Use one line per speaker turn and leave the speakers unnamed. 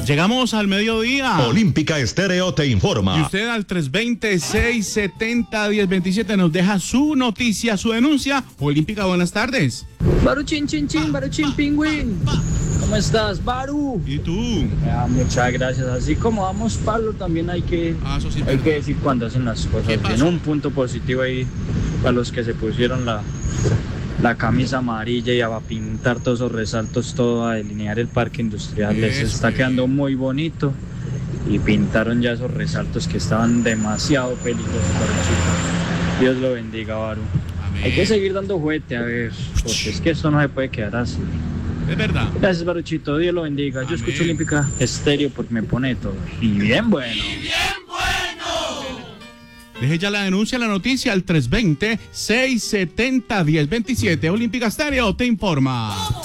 Llegamos al mediodía.
Olímpica Estéreo te informa.
Y usted al 320-670-1027 nos deja su noticia, su denuncia. Olímpica, buenas tardes.
Baruchin, chin, chin, Baruchin, pingüín. ¿Cómo estás, Baru?
¿Y tú?
Muchas gracias. Así como damos palo, también hay que decir cuando hacen las cosas bien. Un punto positivo ahí para los que se pusieron la camisa amarilla y a pintar todos esos resaltos, todo a delinear el parque industrial. Les está quedando muy bonito y pintaron ya esos resaltos que estaban demasiado peligrosos para el chico. Dios lo bendiga, Baru. Amén. Hay que seguir dando juguete, a ver, porque es que esto no se puede quedar así.
Es verdad.
Gracias, Baruchito, Dios lo bendiga. Yo escucho Olímpica Estéreo porque me pone todo. Y bien bueno.
Deje ya la denuncia, la noticia al 320-670-1027. Olímpica Estéreo te informa.